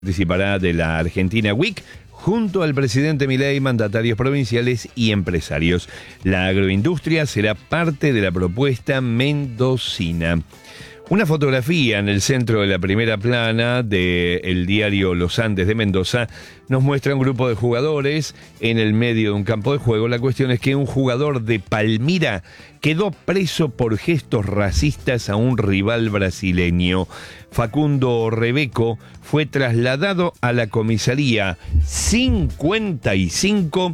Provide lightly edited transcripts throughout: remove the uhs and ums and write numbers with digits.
Participará de la Argentina Week junto al presidente Milei, mandatarios provinciales y empresarios. La agroindustria será parte de la propuesta mendocina. Una fotografía en el centro de la primera plana del diario Los Andes de Mendoza nos muestra un grupo de jugadores en el medio de un campo de juego. La cuestión es que un jugador de Palmira quedó preso por gestos racistas a un rival brasileño. Facundo Rebeco fue trasladado a la comisaría 55,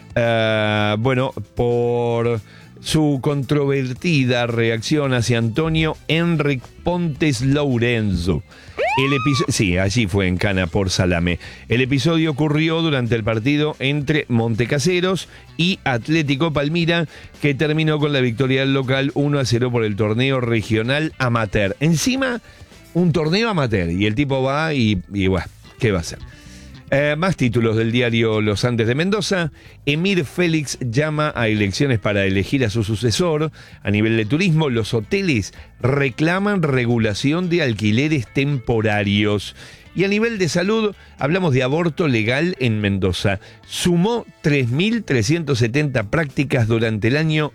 por su controvertida reacción hacia Antonio Enric Pontes Lourenço. Sí, allí fue en Cana por Salame. El episodio ocurrió durante el partido entre Montecaseros y Atlético Palmira, que terminó con la victoria del local 1-0 por el torneo regional amateur. Encima, un torneo amateur, y el tipo va y bueno, ¿qué va a hacer? Más títulos del diario Los Andes de Mendoza. Emir Félix llama a elecciones para elegir a su sucesor. A nivel de turismo, los hoteles reclaman regulación de alquileres temporarios. Y a nivel de salud, hablamos de aborto legal en Mendoza. Sumó 3.370 prácticas durante el año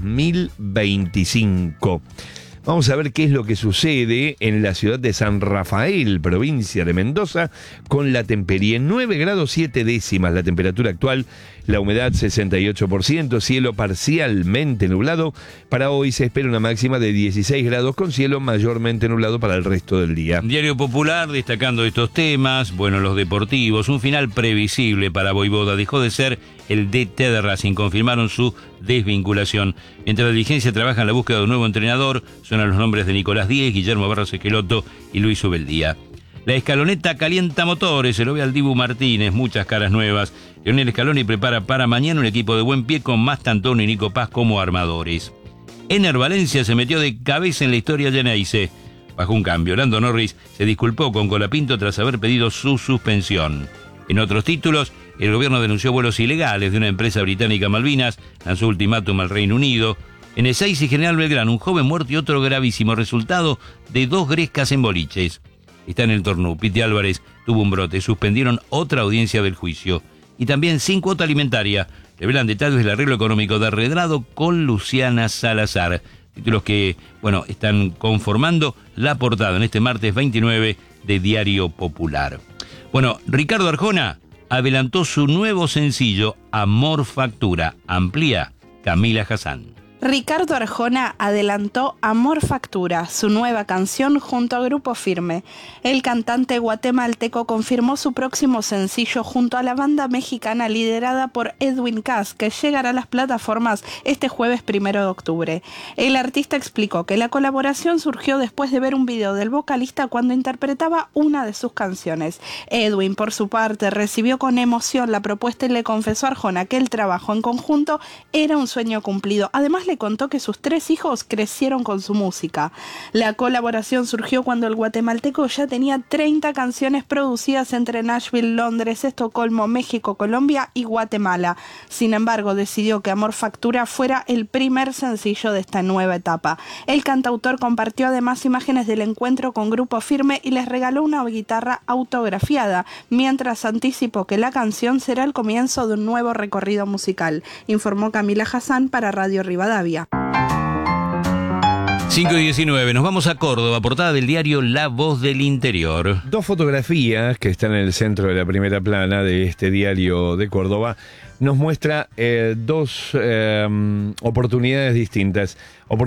2025. Vamos a ver qué es lo que sucede en la ciudad de San Rafael, provincia de Mendoza, con la temperie 9 grados 7 décimas la temperatura actual, la humedad 68%, cielo parcialmente nublado. Para hoy se espera una máxima de 16 grados con cielo mayormente nublado para el resto del día. Diario Popular destacando estos temas, los deportivos, un final previsible para Voivoda, dejó de ser el DT de Racing, confirmaron su desvinculación. Mientras la dirigencia trabaja en la búsqueda de un nuevo entrenador, suenan los nombres de Nicolás Díez, Guillermo Barros Esqueloto y Luis Ubeldía. La escaloneta calienta motores, se lo ve al Dibu Martínez, muchas caras nuevas. Leonel Scaloni prepara para mañana un equipo de buen pie con Mastantón y Nico Paz como armadores. Ener Valencia se metió de cabeza en la historia Geneise. Bajo un cambio, Lando Norris se disculpó con Colapinto tras haber pedido su suspensión. En otros títulos, el gobierno denunció vuelos ilegales de una empresa británica Malvinas, lanzó ultimátum al Reino Unido. En Ezeiza y General Belgrano, un joven muerto y otro gravísimo, resultado de 2 grescas en boliches. Está en el Tornú, Piti Álvarez tuvo un brote, suspendieron otra audiencia del juicio. Y también sin cuota alimentaria, revelan detalles del arreglo económico de Redrado con Luciana Salazar. Títulos que, están conformando la portada en este martes 29 de Diario Popular. Ricardo Arjona adelantó su nuevo sencillo Amor Factura. Amplía Camila Hassan. Ricardo Arjona adelantó Amor Factura, su nueva canción junto a Grupo Firme. El cantante guatemalteco confirmó su próximo sencillo junto a la banda mexicana liderada por Edwin Cass, que llegará a las plataformas este jueves 1 de octubre. El artista explicó que la colaboración surgió después de ver un video del vocalista cuando interpretaba una de sus canciones. Edwin, por su parte, recibió con emoción la propuesta y le confesó a Arjona que el trabajo en conjunto era un sueño cumplido. Además, le contó que sus 3 hijos crecieron con su música. La colaboración surgió cuando el guatemalteco ya tenía 30 canciones producidas entre Nashville, Londres, Estocolmo, México, Colombia y Guatemala. Sin embargo, decidió que Amor Factura fuera el primer sencillo de esta nueva etapa. El cantautor compartió además imágenes del encuentro con Grupo Firme y les regaló una guitarra autografiada, mientras anticipó que la canción será el comienzo de un nuevo recorrido musical, informó Camila Hassan para Radio Rivadavia. 5:19, nos vamos a Córdoba, portada del diario La Voz del Interior. 2 fotografías que están en el centro de la primera plana de este diario de Córdoba nos muestra 2 oportunidades distintas.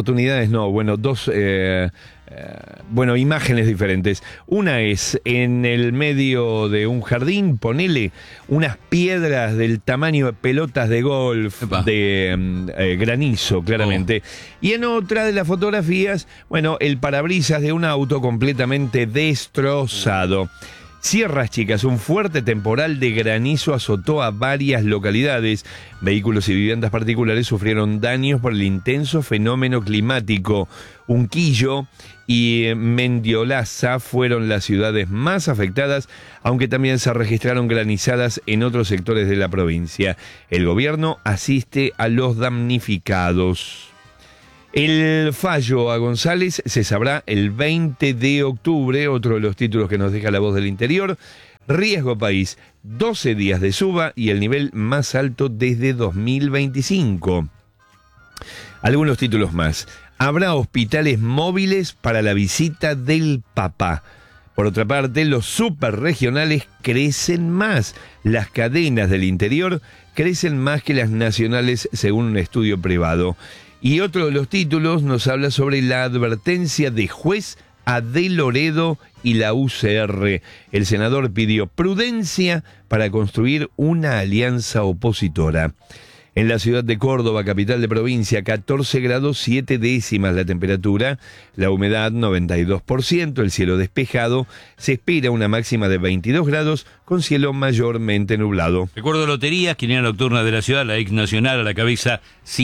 Imágenes diferentes. Una es en el medio de un jardín, ponele unas piedras del tamaño de pelotas de golf, de granizo, claramente. Y en otra de las fotografías, el parabrisas de un auto completamente destrozado. Sierras Chicas, un fuerte temporal de granizo azotó a varias localidades. Vehículos y viviendas particulares sufrieron daños por el intenso fenómeno climático. Unquillo y Mendiolaza fueron las ciudades más afectadas, aunque también se registraron granizadas en otros sectores de la provincia. El gobierno asiste a los damnificados. El fallo a González se sabrá el 20 de octubre, otro de los títulos que nos deja La Voz del Interior. Riesgo país, 12 días de suba y el nivel más alto desde 2025. Algunos títulos más. Habrá hospitales móviles para la visita del Papa. Por otra parte, los superregionales crecen más. Las cadenas del interior crecen más que las nacionales, según un estudio privado. Y otro de los títulos nos habla sobre la advertencia de juez a De Loredo y la UCR. El senador pidió prudencia para construir una alianza opositora. En la ciudad de Córdoba, capital de provincia, 14 grados 7 décimas la temperatura, la humedad 92%, el cielo despejado, se espera una máxima de 22 grados con cielo mayormente nublado. Recuerdo loterías, quiniela nocturna de la ciudad, la ex nacional a la cabeza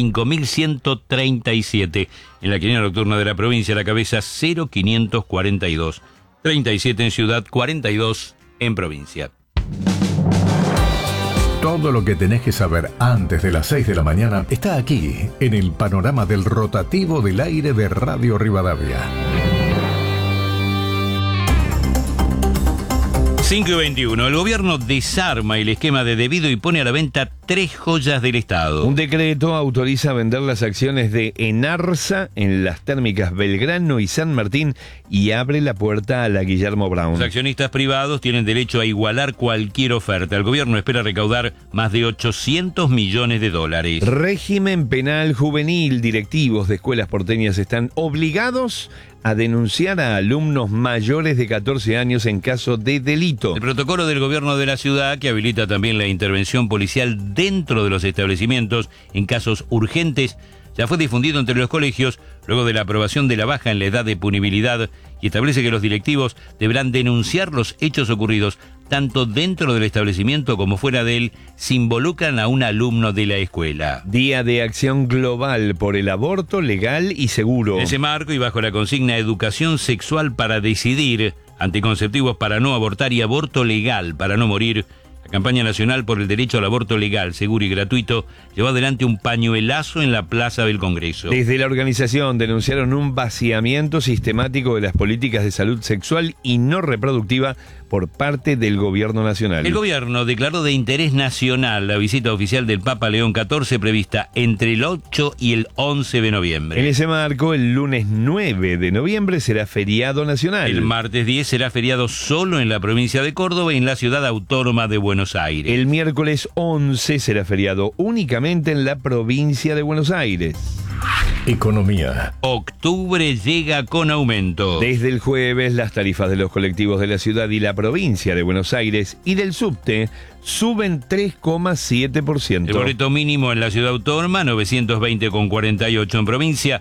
5.137. En la quiniela nocturna de la provincia a la cabeza 0.542. 37 en ciudad, 42 en provincia. Todo lo que tenés que saber antes de las 6 de la mañana está aquí, en el panorama del rotativo del aire de Radio Rivadavia. 5:21. El gobierno desarma el esquema de debido y pone a la venta 3 joyas del Estado. Un decreto autoriza vender las acciones de Enarsa en las térmicas Belgrano y San Martín y abre la puerta a la Guillermo Brown. Los accionistas privados tienen derecho a igualar cualquier oferta. El gobierno espera recaudar más de 800 millones de dólares. Régimen penal juvenil. Directivos de escuelas porteñas están obligados a denunciar a alumnos mayores de 14 años en caso de delito. El protocolo del gobierno de la ciudad, que habilita también la intervención policial dentro de los establecimientos en casos urgentes, ya fue difundido entre los colegios luego de la aprobación de la baja en la edad de punibilidad y establece que los directivos deberán denunciar los hechos ocurridos tanto dentro del establecimiento como fuera de él si involucran a un alumno de la escuela. Día de acción global por el aborto legal y seguro. En ese marco y bajo la consigna Educación sexual para decidir, anticonceptivos para no abortar y aborto legal para no morir, la campaña nacional por el derecho al aborto legal, seguro y gratuito llevó adelante un pañuelazo en la Plaza del Congreso. Desde la organización denunciaron un vaciamiento sistemático de las políticas de salud sexual y no reproductiva por parte del gobierno nacional. El gobierno declaró de interés nacional la visita oficial del Papa León XIV prevista entre el 8 y el 11 de noviembre. En ese marco, el lunes 9 de noviembre será feriado nacional. El martes 10 será feriado solo en la provincia de Córdoba y en la ciudad autónoma de Buenos Aires. El miércoles 11 será feriado únicamente en la provincia de Buenos Aires. Economía. Octubre llega con aumento. Desde el jueves, las tarifas de los colectivos de la ciudad y la provincia de Buenos Aires y del subte suben 3,7%. El boleto mínimo en la ciudad autónoma, 920,48. En provincia,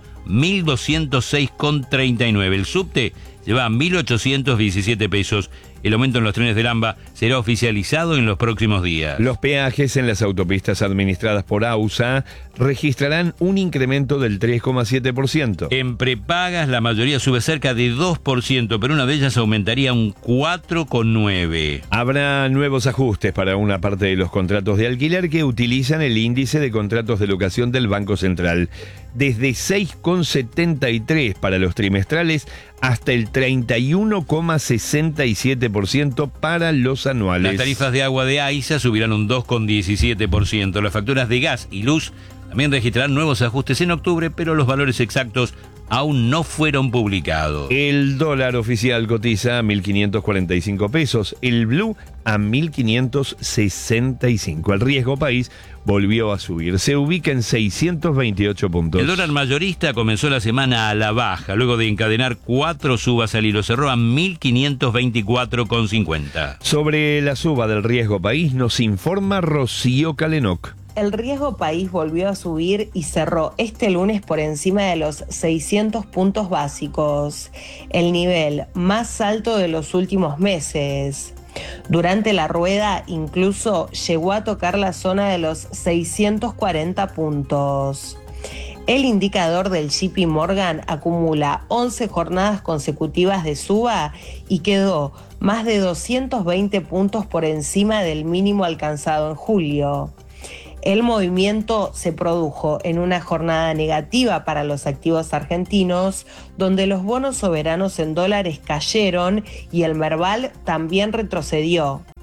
1.206,39. El subte lleva 1.817 pesos. El aumento en los trenes del AMBA será oficializado en los próximos días. Los peajes en las autopistas administradas por AUSA registrarán un incremento del 3,7%. En prepagas la mayoría sube cerca de 2%, pero una de ellas aumentaría un 4,9%. Habrá nuevos ajustes para una parte de los contratos de alquiler que utilizan el índice de contratos de locación del Banco Central. Desde 6,73 para los trimestrales hasta el 31,67% para los anuales. Las tarifas de agua de AISA subirán un 2,17%. Las facturas de gas y luz también registrarán nuevos ajustes en octubre, pero los valores exactos aún no fueron publicados. El dólar oficial cotiza a 1.545 pesos, el blue a 1.565. El riesgo país volvió a subir, se ubica en 628 puntos. El dólar mayorista comenzó la semana a la baja, luego de encadenar 4 subas al hilo, cerró a 1.524,50. Sobre la suba del riesgo país nos informa Rocío Calenoc. El riesgo país volvió a subir y cerró este lunes por encima de los 600 puntos básicos, el nivel más alto de los últimos meses. Durante la rueda incluso llegó a tocar la zona de los 640 puntos. El indicador del JP Morgan acumula 11 jornadas consecutivas de suba y quedó más de 220 puntos por encima del mínimo alcanzado en julio. El movimiento se produjo en una jornada negativa para los activos argentinos, donde los bonos soberanos en dólares cayeron y el Merval también retrocedió.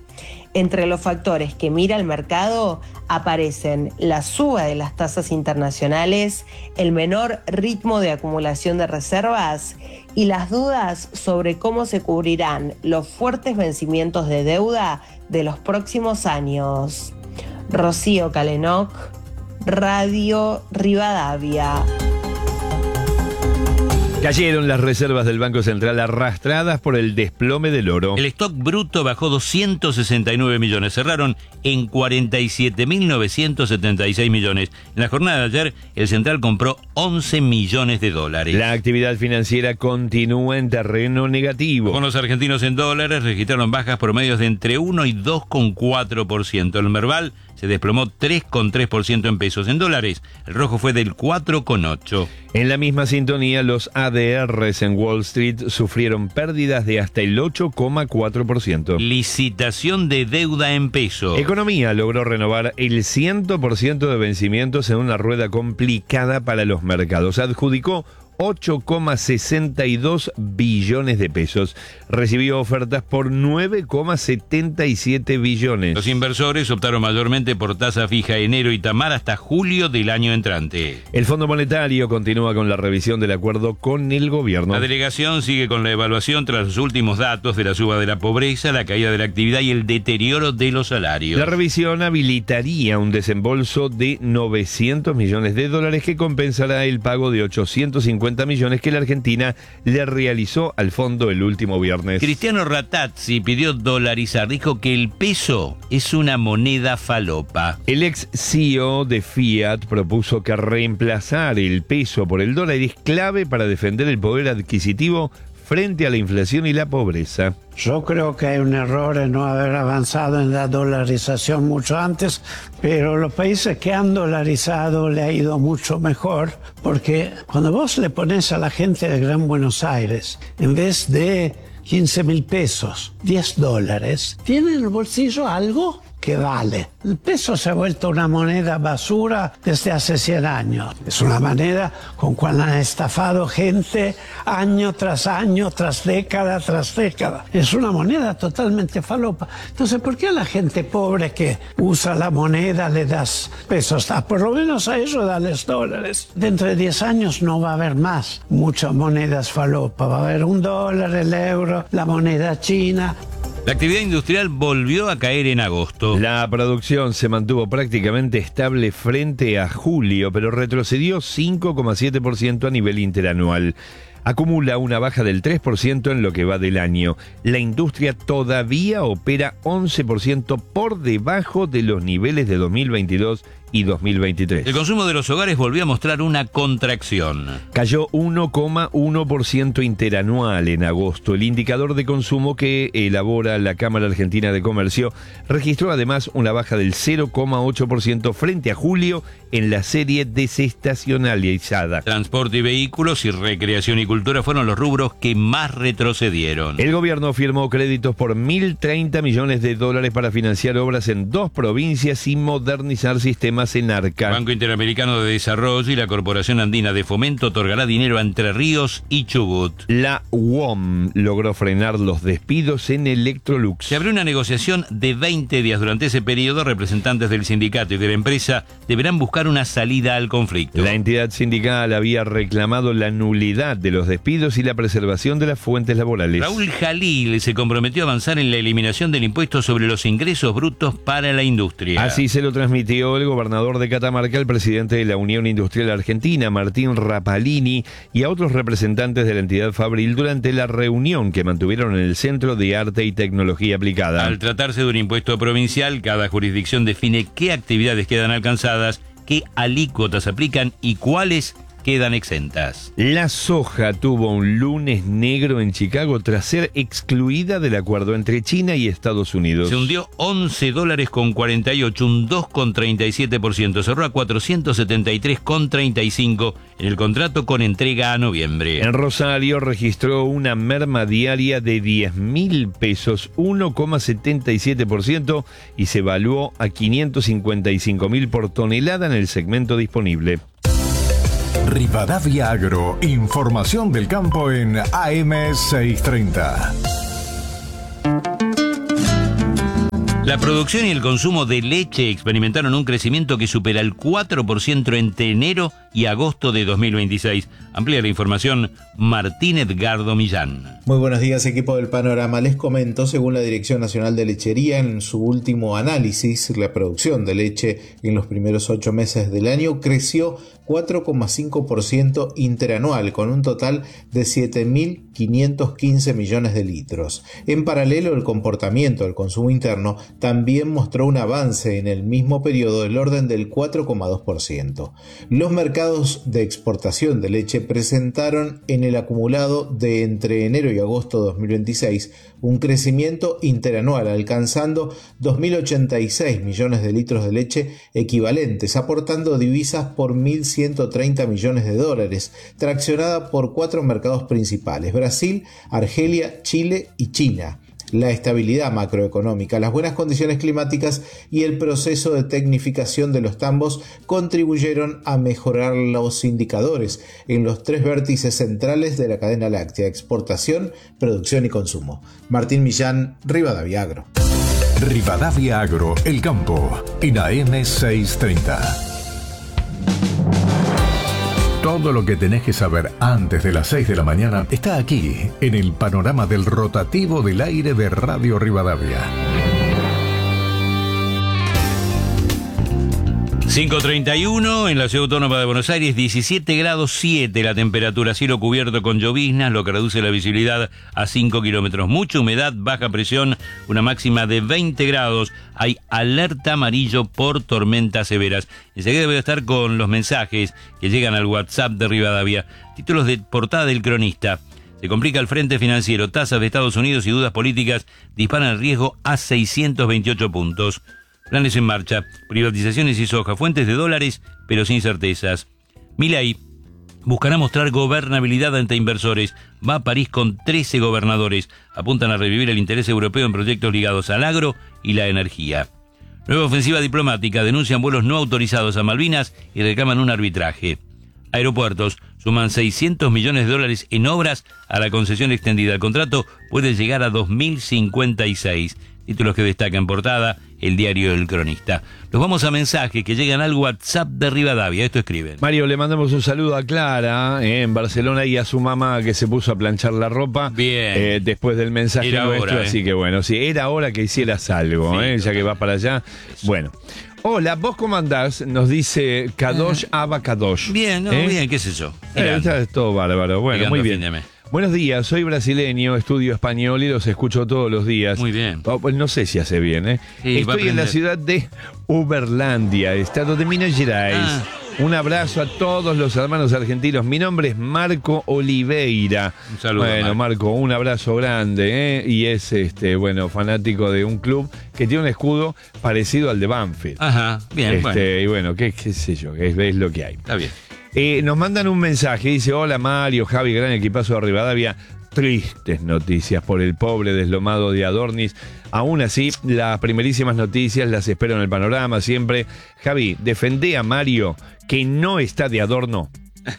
Entre los factores que mira el mercado aparecen la suba de las tasas internacionales, el menor ritmo de acumulación de reservas y las dudas sobre cómo se cubrirán los fuertes vencimientos de deuda de los próximos años. Rocío Calenoc, Radio Rivadavia. Cayeron las reservas del Banco Central arrastradas por el desplome del oro. El stock bruto bajó 269 millones, cerraron en 47.976 millones. En la jornada de ayer, el Central compró 11 millones de dólares. La actividad financiera continúa en terreno negativo. Con los argentinos en dólares registraron bajas promedios de entre 1 y 2,4%. El Merval se desplomó 3,3% en pesos. En dólares, el rojo fue del 4,8%. En la misma sintonía, los ADRs en Wall Street sufrieron pérdidas de hasta el 8,4%. Licitación de deuda en peso. Economía logró renovar el 100% de vencimientos en una rueda complicada para los mercados. Adjudicó 8,62 billones de pesos. Recibió ofertas por 9,77 billones. Los inversores optaron mayormente por tasa fija enero y Tamar hasta julio del año entrante. El Fondo Monetario continúa con la revisión del acuerdo con el gobierno. La delegación sigue con la evaluación tras los últimos datos de la suba de la pobreza, la caída de la actividad y el deterioro de los salarios. La revisión habilitaría un desembolso de 900 millones de dólares que compensará el pago de 850 millones que la Argentina le realizó al fondo el último viernes. Cristiano Ratazzi pidió dolarizar, dijo que el peso es una moneda falopa. El ex CEO de Fiat propuso que reemplazar el peso por el dólar es clave para defender el poder adquisitivo frente a la inflación y la pobreza. Yo creo que hay un error en no haber avanzado en la dolarización mucho antes, pero los países que han dolarizado le ha ido mucho mejor, porque cuando vos le pones a la gente de Gran Buenos Aires, en vez de 15.000 pesos, 10 dólares, tiene en el bolsillo algo que vale. El peso se ha vuelto una moneda basura desde hace 100 años. Es una moneda con cual han estafado gente año tras año, tras década tras década. Es una moneda totalmente falopa. Entonces, ¿por qué a la gente pobre que usa la moneda le das pesos? Por lo menos a ellos dales dólares. Dentro de 10 años no va a haber más muchas monedas falopa. Va a haber $1, el euro, la moneda china. La actividad industrial volvió a caer en agosto. La producción se mantuvo prácticamente estable frente a julio, pero retrocedió 5,7% a nivel interanual. Acumula una baja del 3% en lo que va del año. La industria todavía opera 11% por debajo de los niveles de 2022 y 2023. El consumo de los hogares volvió a mostrar una contracción. Cayó 1,1% interanual en agosto. El indicador de consumo que elabora la Cámara Argentina de Comercio registró además una baja del 0,8% frente a julio en la serie desestacionalizada. Transporte y vehículos y recreación y cultura fueron los rubros que más retrocedieron. El gobierno firmó créditos por 1.030 millones de dólares para financiar obras en 2 provincias y modernizar sistemas en Arca. Banco Interamericano de Desarrollo y la Corporación Andina de Fomento otorgará dinero a Entre Ríos y Chubut. La UOM logró frenar los despidos en Electrolux. Se abrió una negociación de 20 días. Durante ese periodo, representantes del sindicato y de la empresa deberán buscar una salida al conflicto. La entidad sindical había reclamado la nulidad de los despidos y la preservación de las fuentes laborales. Raúl Jalil se comprometió a avanzar en la eliminación del impuesto sobre los ingresos brutos para la industria. Así se lo transmitió el gobernador de Catamarca, el presidente de la Unión Industrial Argentina, Martín Rapalini, y a otros representantes de la entidad fabril durante la reunión que mantuvieron en el Centro de Arte y Tecnología Aplicada. Al tratarse de un impuesto provincial, cada jurisdicción define qué actividades quedan alcanzadas, qué alícuotas aplican y cuáles quedan exentas. La soja tuvo un lunes negro en Chicago tras ser excluida del acuerdo entre China y Estados Unidos. Se hundió $11.48, un 2,37%. Cerró a 473,35 en el contrato con entrega a noviembre. En Rosario registró una merma diaria de 10.000 pesos, 1,77%, y se evaluó a 555.000 por tonelada en el segmento disponible. Rivadavia Agro, información del campo en AM 630. La producción y el consumo de leche experimentaron un crecimiento que supera el 4% entre enero y agosto de 2026. Amplía la información Martín Edgardo Millán. Muy buenos días, equipo del Panorama. Les comento, según la Dirección Nacional de Lechería, en su último análisis, la producción de leche en los primeros 8 meses del año creció 4,5% interanual, con un total de 7.515 millones de litros. En paralelo, el comportamiento del consumo interno también mostró un avance en el mismo periodo del orden del 4,2%. Los mercados de exportación de leche presentaron en el acumulado de entre enero y agosto de 2026 un crecimiento interanual, alcanzando 2.086 millones de litros de leche equivalentes, aportando divisas por 1.130 millones de dólares, traccionada por 4 mercados principales: Brasil, Argelia, Chile y China. La estabilidad macroeconómica, las buenas condiciones climáticas y el proceso de tecnificación de los tambos contribuyeron a mejorar los indicadores en los 3 vértices centrales de la cadena láctea: exportación, producción y consumo. Martín Millán, Rivadavia Agro. Rivadavia Agro, el campo, en AM 630. Todo lo que tenés que saber antes de las 6 de la mañana está aquí, en el panorama del rotativo del aire de Radio Rivadavia. 5:31 en la Ciudad Autónoma de Buenos Aires, 17 grados 7 la temperatura, cielo cubierto con lloviznas, lo que reduce la visibilidad a 5 kilómetros. Mucha humedad, baja presión, una máxima de 20 grados. Hay alerta amarillo por tormentas severas. Enseguida voy a estar con los mensajes que llegan al WhatsApp de Rivadavia. Títulos de portada del Cronista. Se complica el frente financiero. Tasas de Estados Unidos y dudas políticas disparan el riesgo a 628 puntos. Planes en marcha, privatizaciones y soja, fuentes de dólares, pero sin certezas. Milei buscará mostrar gobernabilidad ante inversores. Va a París con 13 gobernadores. Apuntan a revivir el interés europeo en proyectos ligados al agro y la energía. Nueva ofensiva diplomática, denuncian vuelos no autorizados a Malvinas y reclaman un arbitraje. Aeropuertos suman 600 millones de dólares en obras a la concesión extendida. El contrato puede llegar a 2056. Títulos que destacan portada, el diario El Cronista. Nos vamos a mensajes que llegan al WhatsApp de Rivadavia. Esto escriben. Mario, le mandamos un saludo a Clara en Barcelona y a su mamá que se puso a planchar la ropa. Bien. Después del mensaje Era nuestro, hora, así que bueno, sí, era hora que hicieras algo, Sí, ya que vas para allá. Bueno. Hola, ¿vos cómo andás? Nos dice Kadosh Abba Kadosh. Bien, no, bien, qué sé yo. Está todo bárbaro. Bueno, Llegando muy a bien. fin de mes. Buenos días, soy brasileño, estudio español y los escucho todos los días. Muy bien. Pues no sé si hace bien, ¿eh? Sí, va a Estoy en la aprender. ciudad de Uberlandia, estado de Minas Gerais. Ah. Un abrazo a todos los hermanos argentinos. Mi nombre es Marco Oliveira. Un saludo, Bueno, Marco, un abrazo grande, ¿eh? Y es fanático de un club que tiene un escudo parecido al de Banfield. Ajá, bien, bueno, Y bueno, qué sé yo, es lo que hay. está bien. Nos mandan un mensaje, dice: hola Mario, Javi, gran equipazo de Rivadavia. Tristes noticias por el pobre deslomado de Adornis. Aún así, las primerísimas noticias las espero en el panorama siempre. Javi, defendé a Mario, que no está de adorno.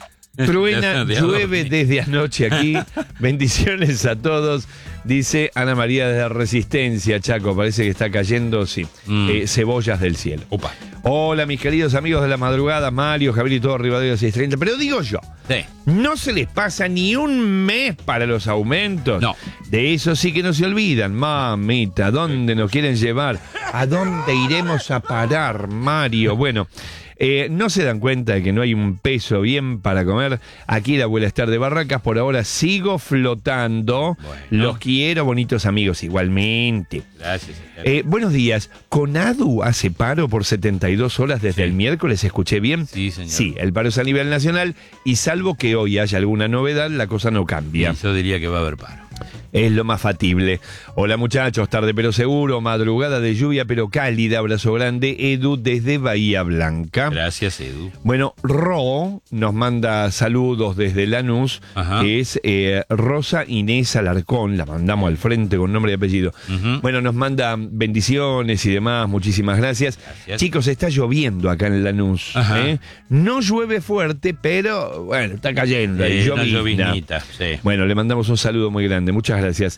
Truena, De llueve Adorni. desde anoche aquí. Bendiciones a todos. Dice Ana María de Resistencia, Chaco. Parece que está cayendo, sí. Cebollas del cielo. Opa. Hola, mis queridos amigos de la madrugada, Mario, Javier y todo Rivadavia 630. Pero digo yo, Sí. ¿no se les pasa ni un mes para los aumentos? No. De eso sí que no se olvidan. Mamita, ¿dónde nos quieren llevar? ¿A dónde iremos a parar, Mario? Bueno, no se dan cuenta de que no hay un peso bien para comer. Aquí la abuela Esther de Barracas. Por ahora sigo flotando. Bueno. Los quiero, bonitos amigos, igualmente. Gracias. Buenos días. ¿Conadu hace paro por 72 horas desde Sí. el miércoles? ¿Escuché bien? Sí, señor. Sí, el paro es a nivel nacional y salvo que hoy haya alguna novedad, la cosa no cambia. Yo diría que va a haber paro. Es lo más factible. Hola muchachos, tarde pero seguro, madrugada de lluvia pero cálida, abrazo grande, Edu desde Bahía Blanca. Gracias, Edu. Bueno, Ro nos manda saludos desde Lanús, Ajá. que es Rosa Inés Alarcón, la mandamos al frente con nombre y apellido. Ujú. Bueno, nos manda bendiciones y demás, muchísimas gracias. Gracias. Chicos, está lloviendo acá en Lanús. Ajá. No llueve fuerte, pero bueno, está cayendo. ahí, Una llovizna. lloviznita, sí. Bueno, le mandamos un saludo muy grande, muchas gracias.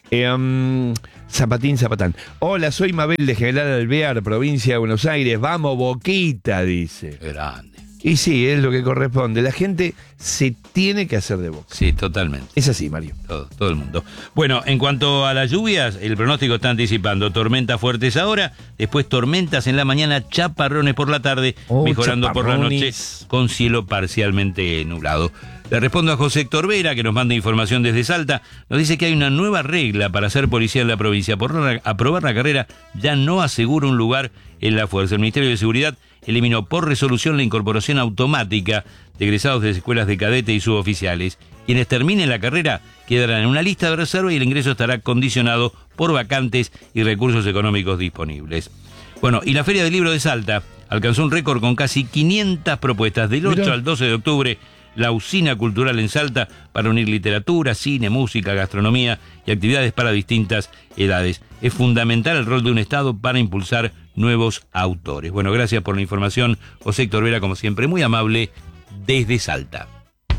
Zapatán. Hola, soy Mabel de General Alvear, provincia de Buenos Aires. Vamos, Boquita, dice. Grande. Y sí, es lo que corresponde. La gente se tiene que hacer de Boca. Sí, totalmente. Es así, Mario. Todo el mundo. Bueno, en cuanto a las lluvias, el pronóstico está anticipando tormentas fuertes ahora, después tormentas en la mañana, chaparrones por la tarde, mejorando por la noche con cielo parcialmente nublado. Le respondo a José Héctor Vera, que nos manda información desde Salta. Nos dice que hay una nueva regla para ser policía en la provincia. Por aprobar la carrera ya no asegura un lugar en la fuerza. El Ministerio de Seguridad eliminó por resolución la incorporación automática de egresados de escuelas de cadete y suboficiales. Quienes terminen la carrera quedarán en una lista de reserva y el ingreso estará condicionado por vacantes y recursos económicos disponibles. Bueno, y la Feria del Libro de Salta alcanzó un récord con casi 500 propuestas. Del 8 al 12 de octubre, la usina cultural en Salta para unir literatura, cine, música, gastronomía y actividades para distintas edades. Es fundamental el rol de un Estado para impulsar nuevos autores. Bueno, gracias por la información, José Héctor Vera, como siempre, muy amable, desde Salta.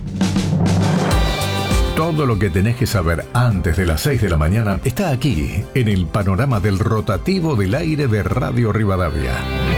Todo lo que tenés que saber antes de las 6 de la mañana está aquí, en el panorama del rotativo del aire de Radio Rivadavia.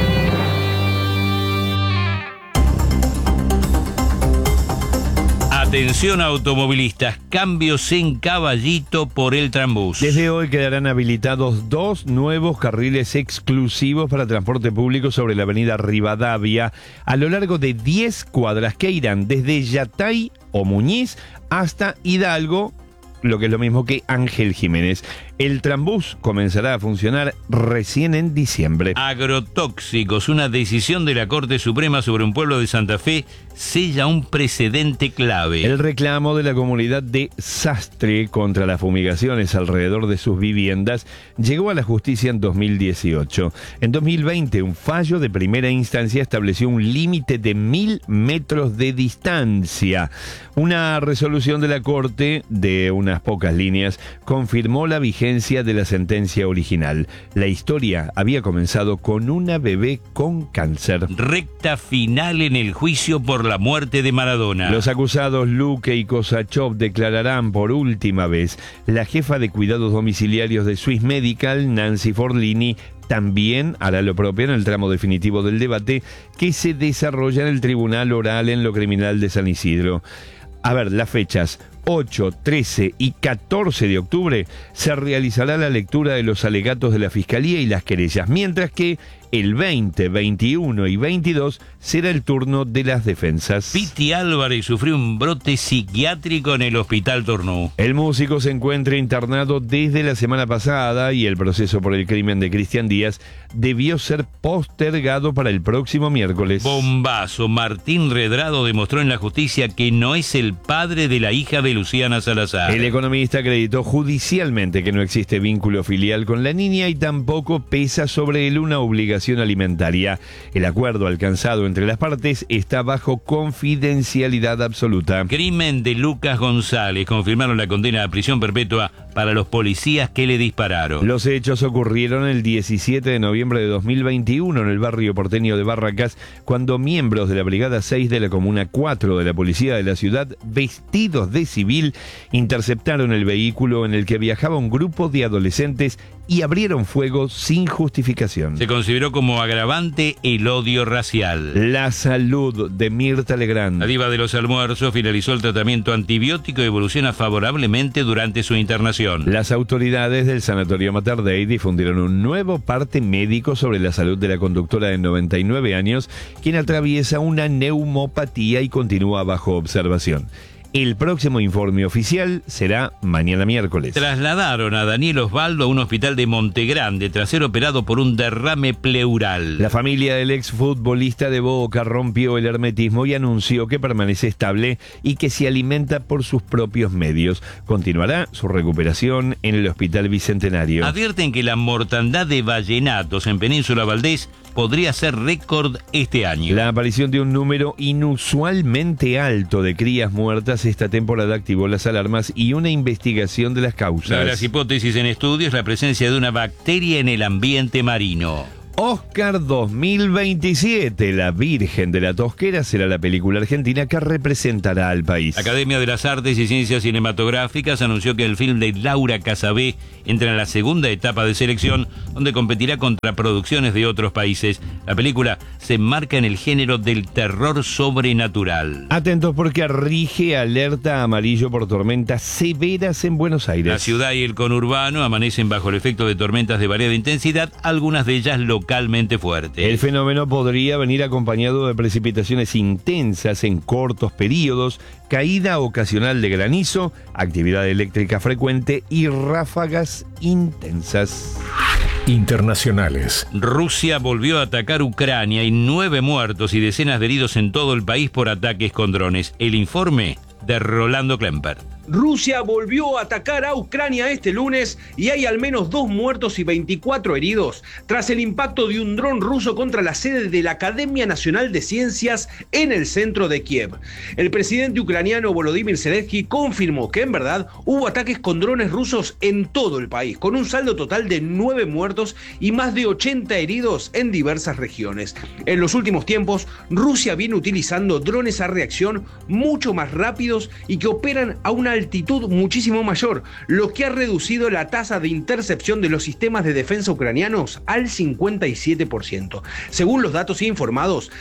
Atención automovilistas, cambios en Caballito por el Trambús. Desde hoy quedarán habilitados 2 nuevos carriles exclusivos para transporte público sobre la avenida Rivadavia a lo largo de 10 cuadras que irán desde Yatay o Muñiz hasta Hidalgo, lo que es lo mismo que Ángel Jiménez. El Trambús comenzará a funcionar recién en diciembre. Agrotóxicos, una decisión de la Corte Suprema sobre un pueblo de Santa Fe sella un precedente clave. El reclamo de la comunidad de Sastre contra las fumigaciones alrededor de sus viviendas llegó a la justicia en 2018. En 2020, un fallo de primera instancia estableció un límite de 1000 metros de distancia. Una resolución de la Corte de unas pocas líneas confirmó la vigencia de la sentencia original. La historia había comenzado con una bebé con cáncer. Recta final en el juicio por la muerte de Maradona. Los acusados Luque y Kosachov declararán por última vez. La jefa de cuidados domiciliarios de Swiss Medical, Nancy Forlini, también hará lo propio en el tramo definitivo del debate que se desarrolla en el Tribunal Oral en lo Criminal de San Isidro. A ver, las fechas 8, 13 y 14 de octubre se realizará la lectura de los alegatos de la Fiscalía y las querellas, mientras que el 20, 21 y 22 será el turno de las defensas. Piti Álvarez sufrió un brote psiquiátrico en el Hospital Tornú. El músico se encuentra internado desde la semana pasada y el proceso por el crimen de Cristian Díaz debió ser postergado para el próximo miércoles. Bombazo. Martín Redrado demostró en la justicia que no es el padre de la hija de Luciana Salazar. El economista acreditó judicialmente que no existe vínculo filial con la niña y tampoco pesa sobre él una obligación alimentaria. El acuerdo alcanzado entre las partes está bajo confidencialidad absoluta. Crimen de Lucas González. Confirmaron la condena a prisión perpetua para los policías que le dispararon. Los hechos ocurrieron el 17 de noviembre de 2021 en el barrio porteño de Barracas, cuando miembros de la Brigada 6 de la Comuna 4 de la Policía de la ciudad, vestidos de civil, interceptaron el vehículo en el que viajaba un grupo de adolescentes y abrieron fuego sin justificación. Se consideró como agravante el odio racial. La salud de Mirta Legrand. La diva de los almuerzos finalizó el tratamiento antibiótico y evoluciona favorablemente durante su internación. Las autoridades del Sanatorio Mater Dei difundieron un nuevo parte médico sobre la salud de la conductora de 99 años, quien atraviesa una neumopatía y continúa bajo observación. El próximo informe oficial será mañana miércoles. Trasladaron a Daniel Osvaldo a un hospital de Montegrande tras ser operado por un derrame pleural. La familia del exfutbolista de Boca rompió el hermetismo y anunció que permanece estable y que se alimenta por sus propios medios. Continuará su recuperación en el Hospital Bicentenario. Advierten que la mortandad de vallenatos en Península Valdés podría ser récord este año. La aparición de un número inusualmente alto de crías muertas esta temporada activó las alarmas y una investigación de las causas. Una de las hipótesis en estudio es la presencia de una bacteria en el ambiente marino. Oscar 2027, La Virgen de la Tosquera será la película argentina que representará al país. La Academia de las Artes y Ciencias Cinematográficas anunció que el film de Laura Casabé entra en la segunda etapa de selección, donde competirá contra producciones de otros países. La película se enmarca en el género del terror sobrenatural. Atentos porque rige alerta amarillo por tormentas severas en Buenos Aires. La ciudad y el conurbano amanecen bajo el efecto de tormentas de variada intensidad, algunas de ellas localmente fuertes. El fenómeno podría venir acompañado de precipitaciones intensas en cortos periodos, caída ocasional de granizo, actividad eléctrica frecuente y ráfagas intensas. Internacionales. Rusia volvió a atacar Ucrania y 9 muertos y decenas de heridos en todo el país por ataques con drones. El informe de Rolando Klemper. Rusia volvió a atacar a Ucrania este lunes y hay al menos 2 muertos y 24 heridos tras el impacto de un dron ruso contra la sede de la Academia Nacional de Ciencias en el centro de Kiev. El presidente ucraniano Volodymyr Zelensky confirmó que en verdad hubo ataques con drones rusos en todo el país, con un saldo total de 9 muertos y más de 80 heridos en diversas regiones. En los últimos tiempos, Rusia viene utilizando drones a reacción mucho más rápidos y que operan a una altitud muchísimo mayor, lo que ha reducido la tasa de intercepción de los sistemas de defensa ucranianos al 57%. Según los datos informados,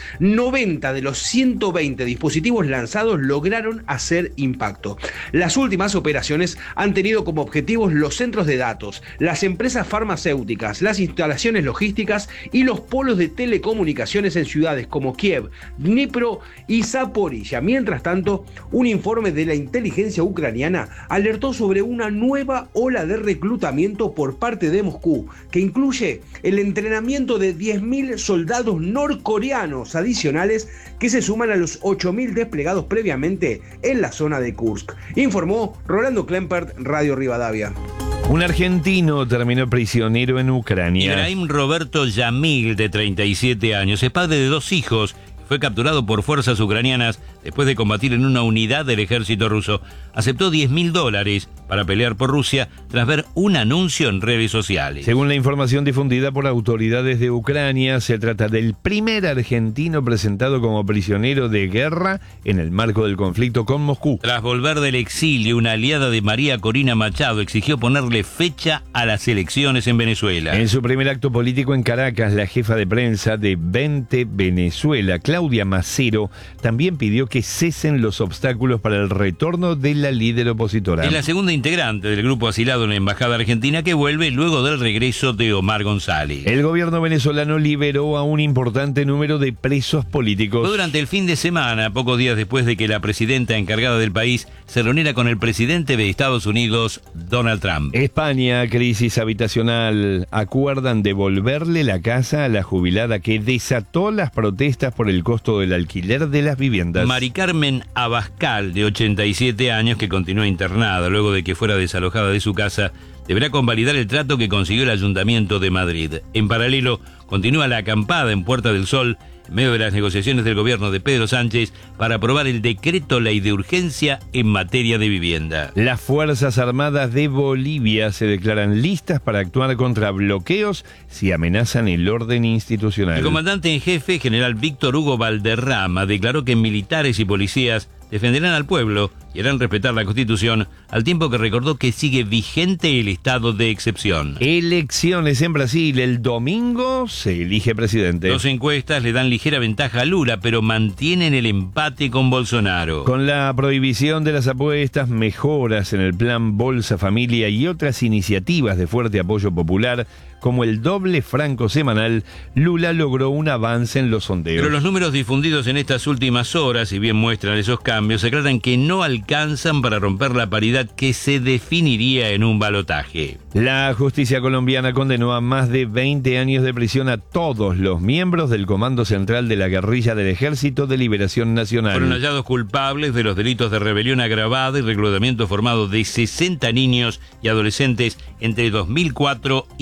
90 de los 120 dispositivos lanzados lograron hacer impacto. Las últimas operaciones han tenido como objetivos los centros de datos, las empresas farmacéuticas, las instalaciones logísticas y los polos de telecomunicaciones en ciudades como Kiev, Dnipro y Zaporizhia. Mientras tanto, un informe de la inteligencia ucraniana alertó sobre una nueva ola de reclutamiento por parte de Moscú, que incluye el entrenamiento de 10.000 soldados norcoreanos adicionales que se suman a los 8.000 desplegados previamente en la zona de Kursk. Informó Rolando Klempert, Radio Rivadavia. Un argentino terminó prisionero en Ucrania. Ibrahim Roberto Yamil, de 37 años, es padre de 2 hijos. Fue capturado por fuerzas ucranianas después de combatir en una unidad del ejército ruso. Aceptó $10.000 para pelear por Rusia tras ver un anuncio en redes sociales. Según la información difundida por autoridades de Ucrania, se trata del primer argentino presentado como prisionero de guerra en el marco del conflicto con Moscú. Tras volver del exilio, una aliada de María Corina Machado exigió ponerle fecha a las elecciones en Venezuela. En su primer acto político en Caracas, la jefa de prensa de Vente Venezuela, Claudia Macero, también pidió que cesen los obstáculos para el retorno de la líder opositora. Es la segunda integrante del grupo asilado en la Embajada Argentina que vuelve luego del regreso de Omar González. El gobierno venezolano liberó a un importante número de presos políticos. Fue durante el fin de semana, pocos días después de que la presidenta encargada del país se reuniera con el presidente de Estados Unidos, Donald Trump. España, crisis habitacional. Acuerdan devolverle la casa a la jubilada que desató las protestas por el costo del alquiler de las viviendas. Mari Carmen Abascal, de 87 años, que continúa internada luego de que fuera desalojada de su casa, deberá convalidar el trato que consiguió el Ayuntamiento de Madrid. En paralelo, continúa la acampada en Puerta del Sol, en medio de las negociaciones del gobierno de Pedro Sánchez para aprobar el decreto ley de urgencia en materia de vivienda. Las Fuerzas Armadas de Bolivia se declaran listas para actuar contra bloqueos si amenazan el orden institucional. El comandante en jefe, general Víctor Hugo Valderrama, declaró que militares y policías defenderán al pueblo y harán respetar la Constitución, al tiempo que recordó que sigue vigente el estado de excepción. Elecciones en Brasil. El domingo se elige presidente. 2 encuestas le dan ligera ventaja a Lula, pero mantienen el empate con Bolsonaro. Con la prohibición de las apuestas, mejoras en el plan Bolsa Familia y otras iniciativas de fuerte apoyo popular, como el doble franco semanal, Lula logró un avance en los sondeos. Pero los números difundidos en estas últimas horas, si bien muestran esos cambios, aclaran que no alcanzan para romper la paridad que se definiría en un balotaje. La justicia colombiana condenó a más de 20 años de prisión a todos los miembros del Comando Central de la Guerrilla del Ejército de Liberación Nacional. Fueron hallados culpables de los delitos de rebelión agravada y reclutamiento formado de 60 niños y adolescentes entre 2004 y 2010.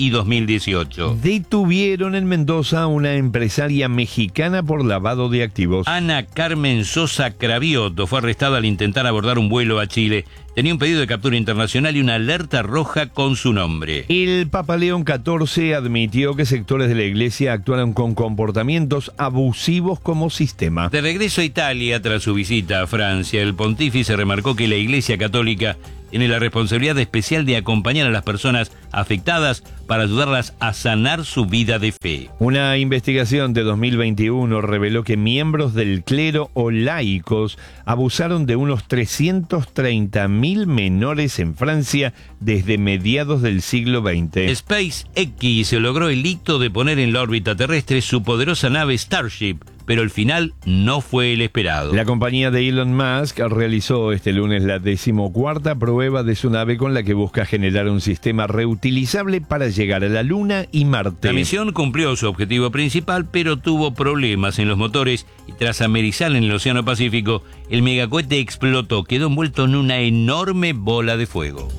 2018. Detuvieron en Mendoza a una empresaria mexicana por lavado de activos. Ana Carmen Sosa Cravioto fue arrestada al intentar abordar un vuelo a Chile. Tenía un pedido de captura internacional y una alerta roja con su nombre. El Papa León XIV admitió que sectores de la Iglesia actuaron con comportamientos abusivos como sistema. De regreso a Italia tras su visita a Francia, el pontífice remarcó que la Iglesia Católica tiene la responsabilidad especial de acompañar a las personas afectadas para ayudarlas a sanar su vida de fe. Una investigación de 2021 reveló que miembros del clero o laicos abusaron de unos 330.000 menores en Francia desde mediados del siglo XX. SpaceX se logró el hito de poner en la órbita terrestre su poderosa nave Starship, pero el final no fue el esperado. La compañía de Elon Musk realizó este lunes la 14ª prueba de su nave con la que busca generar un sistema reutilizable para llegar a la Luna y Marte. La misión cumplió su objetivo principal, pero tuvo problemas en los motores y tras amerizar en el Océano Pacífico, el megacohete explotó, quedó envuelto en una enorme bola de fuego.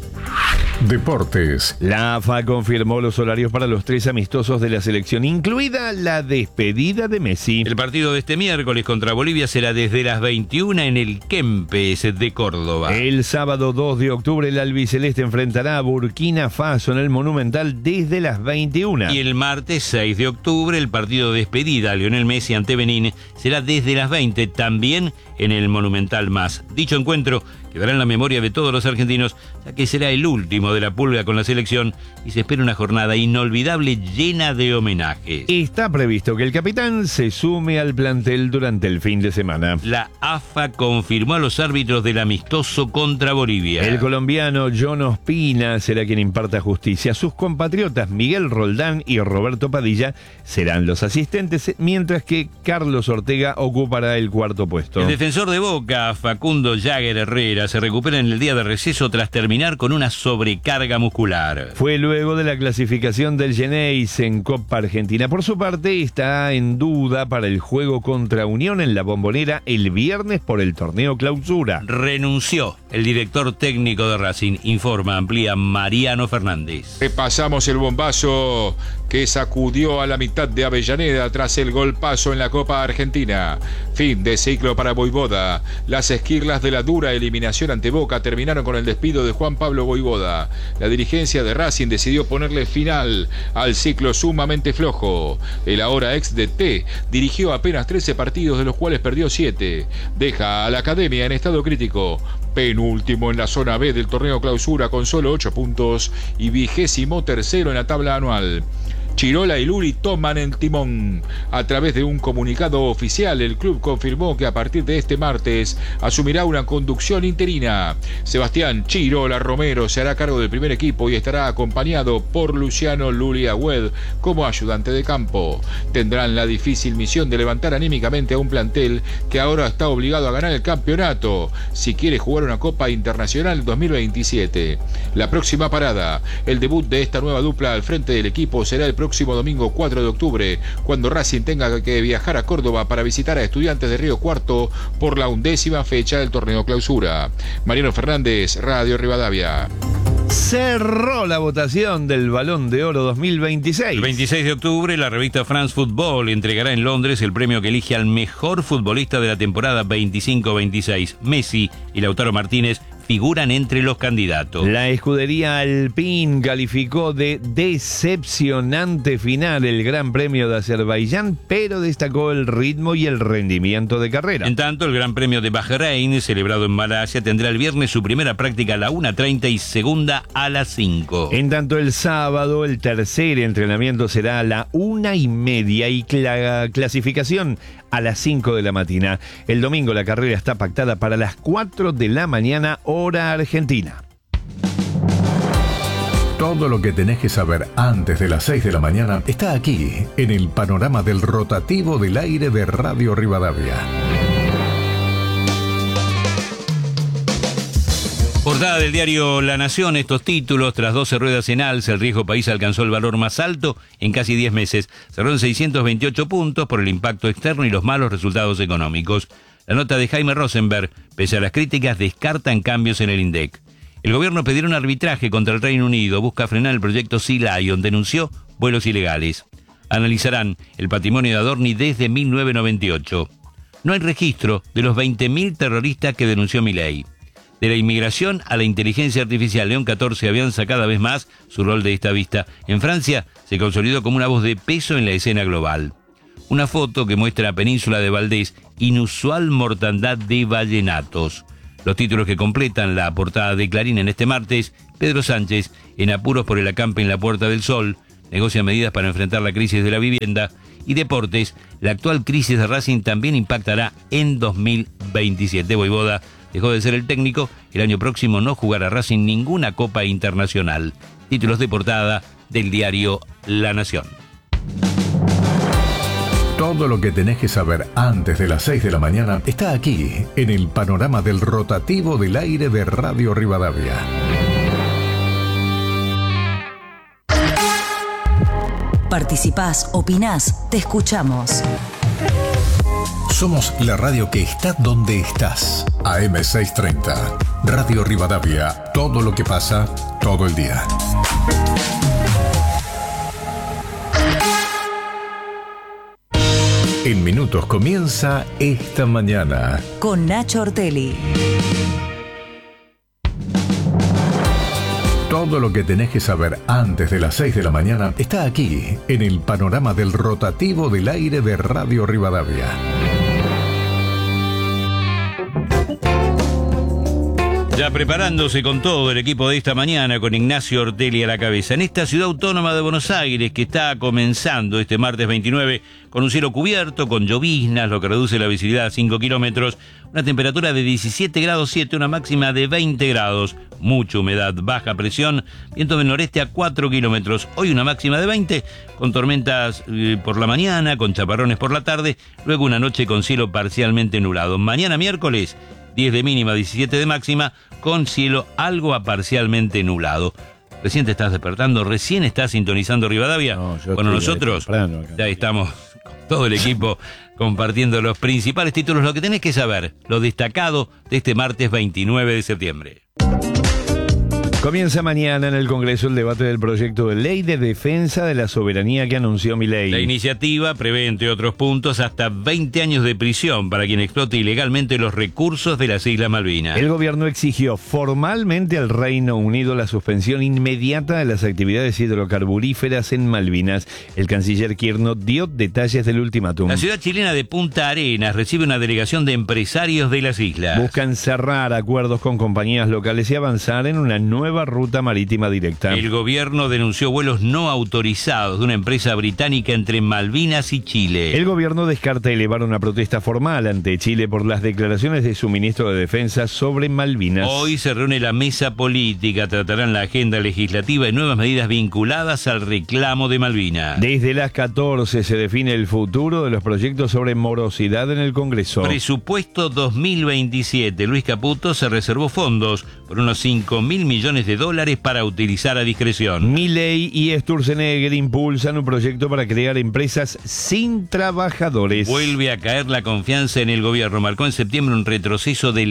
Deportes. La AFA confirmó los horarios para los 3 amistosos de la selección, incluida la despedida de Messi. El partido de este miércoles contra Bolivia será desde las 21 en el Kempes de Córdoba. El sábado 2 de octubre el albiceleste enfrentará a Burkina Faso en el Monumental desde las 21. Y el martes 6 de octubre el partido de despedida a Lionel Messi ante Benín será desde las 20, también en el Monumental Más. Dicho encuentro quedará en la memoria de todos los argentinos, ya que será el último de la pulga con la selección y se espera una jornada inolvidable llena de homenajes. Está previsto que el capitán se sume al plantel durante el fin de semana. La AFA confirmó a los árbitros del amistoso contra Bolivia. El colombiano John Ospina será quien imparta justicia. Sus compatriotas Miguel Roldán y Roberto Padilla serán los asistentes, mientras que Carlos Ortega ocupará el cuarto puesto. El defensor de Boca, Facundo Jagger Herrera, se recupera en el día de receso tras terminar con una sobrecarga muscular. Fue luego de la clasificación del Geneis en Copa Argentina. Por su parte, está en duda para el juego contra Unión en la Bombonera el viernes por el torneo Clausura. Renunció el director técnico de Racing, amplía Mariano Fernández. Repasamos el bombazo que sacudió a la mitad de Avellaneda tras el golpazo en la Copa Argentina. Fin de ciclo para Voivoda. Las esquirlas de la dura eliminación ante Boca terminaron con el despido de Juan Pablo Voivoda. La dirigencia de Racing decidió ponerle final al ciclo sumamente flojo. El ahora ex DT dirigió apenas 13 partidos, de los cuales perdió 7. Deja a la academia en estado crítico, penúltimo en la zona B del torneo Clausura con solo 8 puntos y 23º en la tabla anual. Chirola y Luri toman el timón. A través de un comunicado oficial, el club confirmó que a partir de este martes asumirá una conducción interina. Sebastián Chirola Romero se hará cargo del primer equipo y estará acompañado por Luciano Luli Agüed como ayudante de campo. Tendrán la difícil misión de levantar anímicamente a un plantel que ahora está obligado a ganar el campeonato si quiere jugar una Copa Internacional 2027. La próxima parada, el debut de esta nueva dupla al frente del equipo, será el próximo domingo 4 de octubre, cuando Racing tenga que viajar a Córdoba para visitar a Estudiantes de Río Cuarto por la 11ª fecha del torneo Clausura. Mariano Fernández, Radio Rivadavia. Cerró la votación del Balón de Oro 2026. El 26 de octubre, la revista France Football entregará en Londres el premio que elige al mejor futbolista de la temporada 25-26. Messi y Lautaro Martínez figuran entre los candidatos. La escudería Alpine calificó de decepcionante final el Gran Premio de Azerbaiyán, pero destacó el ritmo y el rendimiento de carrera. En tanto, el Gran Premio de Bahrein, celebrado en Malasia, tendrá el viernes su primera práctica a la 1:30 y segunda a las 5. En tanto, el sábado, el tercer entrenamiento será a la 1:30 y la clasificación a las 5 de la mañana. El domingo la carrera está pactada para las 4 de la mañana, hora argentina. Todo lo que tenés que saber antes de las 6 de la mañana está aquí, en el panorama del rotativo del aire de Radio Rivadavia. Portada del diario La Nación, estos títulos: tras 12 ruedas en alza, el riesgo país alcanzó el valor más alto en casi 10 meses. Cerró en 628 puntos por el impacto externo y los malos resultados económicos. La nota de Jaime Rosenberg, pese a las críticas, descartan cambios en el INDEC. El gobierno pedirá un arbitraje contra el Reino Unido, busca frenar el proyecto Sea Lion, denunció vuelos ilegales. Analizarán el patrimonio de Adorni desde 1998. No hay registro de los 20.000 terroristas que denunció Milei. De la inmigración a la inteligencia artificial, León XIV avanza cada vez más su rol de estadista. En Francia se consolidó como una voz de peso en la escena global. Una foto que muestra la península de Valdés, inusual mortandad de vallenatos. Los títulos que completan la portada de Clarín en este martes: Pedro Sánchez, en apuros por el acampe en la Puerta del Sol, negocia medidas para enfrentar la crisis de la vivienda. Y deportes, la actual crisis de Racing también impactará en 2027. Voivoda dejó de ser el técnico, el año próximo no jugará Racing ninguna copa internacional. Títulos de portada del diario La Nación. Todo lo que tenés que saber antes de las 6 de la mañana está aquí, en el panorama del rotativo del aire de Radio Rivadavia. Participás, opinás, te escuchamos. Somos la radio que está donde estás. AM630, Radio Rivadavia, todo lo que pasa, todo el día. En minutos comienza Esta Mañana. Con Nacho Ortelli. Todo lo que tenés que saber antes de las 6 de la mañana está aquí, en el panorama del rotativo del aire de Radio Rivadavia. Ya preparándose con todo el equipo de Esta Mañana, con Ignacio Ortelli a la cabeza. En esta ciudad autónoma de Buenos Aires, que está comenzando este martes 29, con un cielo cubierto, con lloviznas, lo que reduce la visibilidad a 5 kilómetros, una temperatura de 17 grados 7, una máxima de 20 grados, mucha humedad, baja presión, viento del noreste a 4 kilómetros. Hoy una máxima de 20, con tormentas por la mañana, con chaparrones por la tarde, luego una noche con cielo parcialmente nublado. Mañana miércoles, 10 de mínima, 17 de máxima, con cielo algo a parcialmente nublado. Recién te estás despertando, recién estás sintonizando Rivadavia. No, bueno, nosotros ya estamos con todo el equipo compartiendo los principales títulos, lo que tenés que saber, lo destacado de este martes 29 de septiembre. Comienza mañana en el Congreso el debate del proyecto de ley de defensa de la soberanía que anunció Milei. La iniciativa prevé, entre otros puntos, hasta 20 años de prisión para quien explote ilegalmente los recursos de las Islas Malvinas. El gobierno exigió formalmente al Reino Unido la suspensión inmediata de las actividades hidrocarburíferas en Malvinas. El canciller Kirchner dio detalles del ultimátum. La ciudad chilena de Punta Arenas recibe una delegación de empresarios de las islas. Buscan cerrar acuerdos con compañías locales y avanzar en una nueva ruta marítima directa. El gobierno denunció vuelos no autorizados de una empresa británica entre Malvinas y Chile. El gobierno descarta elevar una protesta formal ante Chile por las declaraciones de su ministro de Defensa sobre Malvinas. Hoy se reúne la mesa política, tratarán la agenda legislativa y nuevas medidas vinculadas al reclamo de Malvinas. Desde las 14 se define el futuro de los proyectos sobre morosidad en el Congreso. Presupuesto 2027. Luis Caputo se reservó fondos por unos 5.000 millones de dólares para utilizar a discreción. Milei y Sturzenegger impulsan un proyecto para crear empresas sin trabajadores. Vuelve a caer la confianza en el gobierno. Marcó en septiembre un retroceso del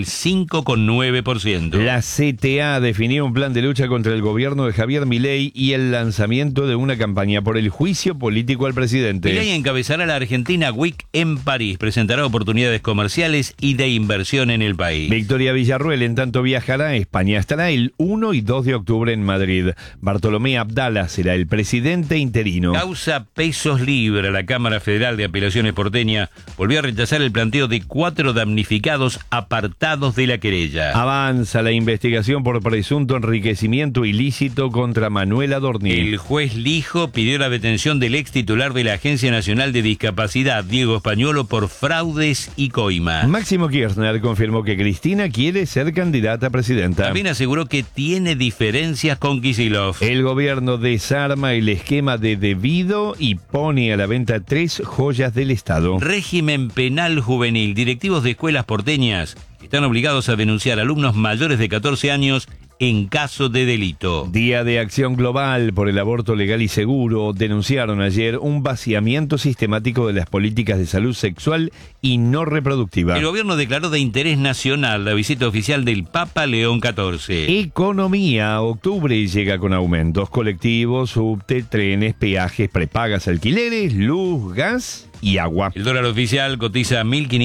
5,9%. La CTA definió un plan de lucha contra el gobierno de Javier Milei y el lanzamiento de una campaña por el juicio político al presidente. Milei encabezará la Argentina Week en París. Presentará oportunidades comerciales y de inversión en el país. Victoria Villarruel, en tanto, viajará a España. Estará el 1 y 2 de octubre en Madrid. Bartolomé Abdala será el presidente interino. Causa Pesos Libre. La Cámara Federal de Apelaciones porteña volvió a rechazar el planteo de 4 damnificados apartados de la querella. Avanza la investigación por presunto enriquecimiento ilícito contra Manuel Adorni. El juez Lijo pidió la detención del ex titular de la Agencia Nacional de Discapacidad, Diego Españolo, por fraudes y coimas. Máximo Kirchner confirmó que Cristina quiere ser candidata a presidenta. También aseguró que tiene diferencias con Kicillof. El gobierno desarma el esquema de debido y pone a la venta 3 joyas del Estado. Régimen penal juvenil. Directivos de escuelas porteñas están obligados a denunciar a alumnos mayores de 14 años en caso de delito. Día de Acción Global por el aborto legal y seguro. Denunciaron ayer un vaciamiento sistemático de las políticas de salud sexual y no reproductiva. El gobierno declaró de interés nacional la visita oficial del Papa León XIV. Economía. Octubre llega con aumentos. Colectivos, subte, trenes, peajes, prepagas, alquileres, luz, gas y agua. El dólar oficial cotiza a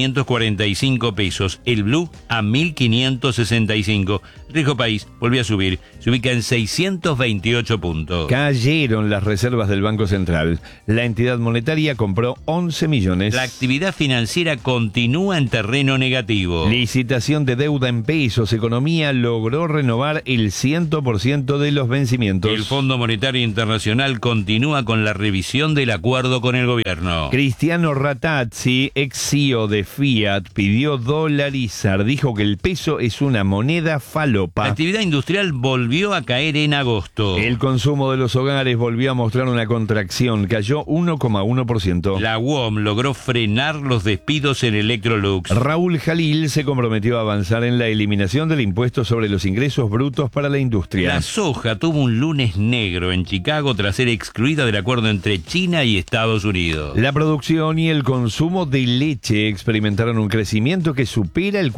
1.545 pesos. El blue a 1.565. El riesgo país volvió a subir. Se ubica en 628 puntos. Cayeron las reservas del Banco Central. La entidad monetaria compró 11 millones. La actividad financiera continúa en terreno negativo. Licitación de deuda en pesos. Economía logró renovar el 100% de los vencimientos. El Fondo Monetario Internacional continúa con la revisión del acuerdo con el gobierno. Cristiano Ratazzi, ex CEO de Fiat, pidió dolarizar. Dijo que el peso es una moneda falopa. La actividad industrial volvió a caer en agosto. El consumo de los hogares volvió a mostrar una contracción. Cayó 1,1%. La UOM logró frenar los despidos en Electrolux. Raúl Jalil se comprometió a avanzar en la eliminación del impuesto sobre los ingresos brutos para la industria. La soja tuvo un lunes negro en Chicago tras ser excluida del acuerdo entre China y Estados Unidos. La producción y el consumo de leche experimentaron un crecimiento que supera el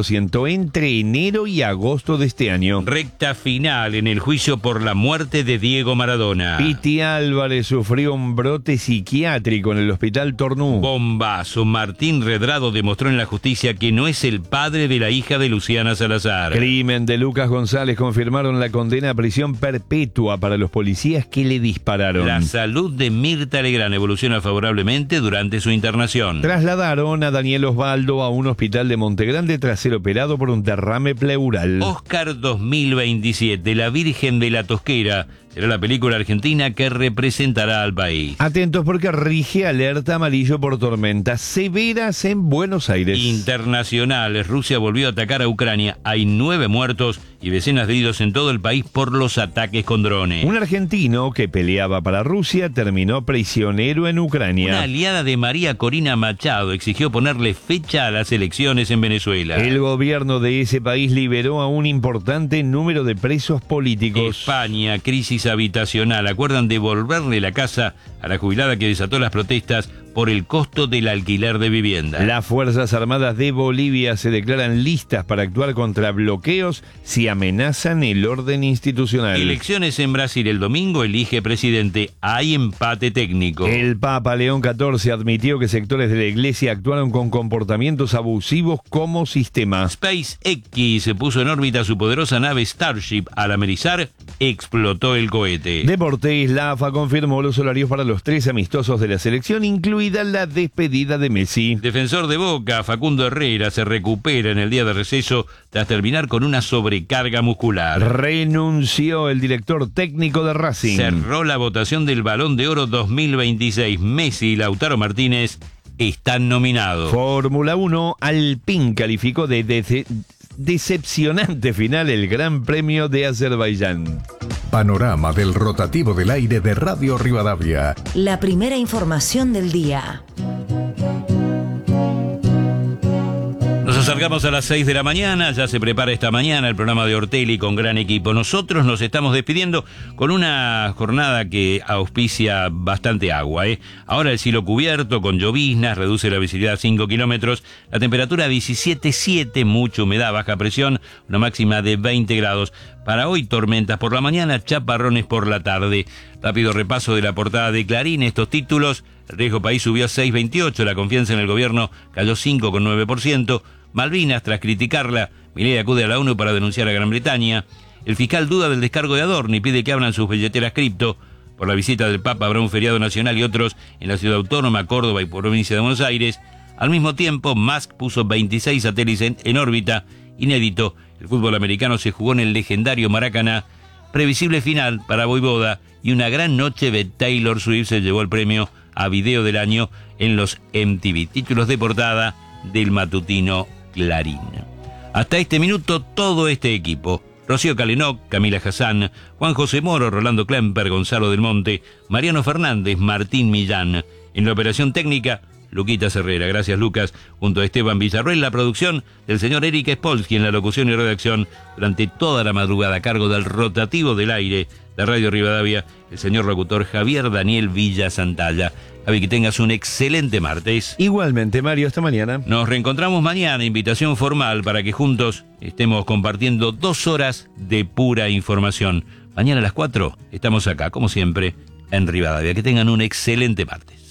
4% entre enero y agosto de este año. Recta final en el juicio por la muerte de Diego Maradona. Piti Álvarez sufrió un brote psiquiátrico en el hospital Tornú. Bombazo. Martín Redrado demostró en la justicia que no es el padre de la hija de Luciana Salazar. Crimen de Lucas González. Confirmaron la condena a prisión perpetua para los policías que le dispararon. La salud de Mirta Legrand evoluciona favorablemente durante su internación. Trasladaron a Daniel Osvaldo a un hospital de Montegrande tras ser operado por un derrame pleural. Oscar 2027, La Virgen de la Tosquera, será la película argentina que representará al país. Atentos porque rige alerta amarillo por tormentas severas en Buenos Aires. Internacionales. Rusia volvió a atacar a Ucrania. Hay 9 muertos y decenas de heridos en todo el país por los ataques con drones. Un argentino que peleaba para Rusia terminó prisionero en Ucrania. Una aliada de María Corina Machado exigió ponerle fecha a las elecciones en Venezuela. El gobierno de ese país liberó a un importante número de presos políticos. España, crisis habitacional. Acuerdan devolverle la casa a la jubilada que desató las protestas por el costo del alquiler de vivienda. Las Fuerzas Armadas de Bolivia se declaran listas para actuar contra bloqueos si amenazan el orden institucional. Elecciones en Brasil el domingo, elige presidente. Hay empate técnico. El Papa León XIV admitió que sectores de la Iglesia actuaron con comportamientos abusivos como sistema. SpaceX se puso en órbita su poderosa nave Starship. Al amerizar, explotó el cohete. Deportes, la AFA confirmó los horarios para los 3 amistosos de la selección, incluida la despedida de Messi. Defensor de Boca, Facundo Herrera, se recupera en el día de receso tras terminar con una sobrecarga muscular. Renunció el director técnico de Racing. Cerró la votación del Balón de Oro 2026. Messi y Lautaro Martínez están nominados. Fórmula 1, Alpine calificó de decepcionante final el Gran Premio de Azerbaiyán. Panorama del rotativo del aire de Radio Rivadavia. La primera información del día. Nos acercamos a las 6 de la mañana, ya se prepara esta mañana el programa de Ortelli con gran equipo. Nosotros nos estamos despidiendo con una jornada que auspicia bastante agua. Ahora el cielo cubierto con lloviznas, reduce la visibilidad a 5 kilómetros, la temperatura 17,7, mucha humedad, baja presión, una máxima de 20 grados. Para hoy tormentas por la mañana, chaparrones por la tarde. Rápido repaso de la portada de Clarín, estos títulos. El riesgo país subió a 6,28, la confianza en el gobierno cayó 5,9%. Malvinas, tras criticarla, Milei acude a la ONU para denunciar a Gran Bretaña. El fiscal duda del descargo de Adorni y pide que abran sus billeteras cripto. Por la visita del Papa habrá un feriado nacional y otros en la ciudad autónoma, Córdoba y provincia de Buenos Aires. Al mismo tiempo, Musk puso 26 satélites en órbita. Inédito, el fútbol americano se jugó en el legendario Maracaná. Previsible final para Voivoda y una gran noche de Taylor Swift se llevó el premio a video del año en los MTV. Títulos de portada del matutino Clarín. Hasta este minuto, todo este equipo: Rocío Calenoc, Camila Hassan, Juan José Moro, Rolando Klemper, Gonzalo del Monte, Mariano Fernández, Martín Millán. En la operación técnica, Luquita Herrera. Gracias, Lucas, junto a Esteban Villarroel. La producción del señor Eric Spolsky en la locución y redacción durante toda la madrugada a cargo del rotativo del aire de Radio Rivadavia, el señor locutor Javier Daniel Villa Santalla. Javi, que tengas un excelente martes. Igualmente, Mario, hasta mañana. Nos reencontramos mañana, invitación formal para que juntos estemos compartiendo 2 horas de pura información. Mañana a las 4 estamos acá, como siempre, en Rivadavia. Que tengan un excelente martes.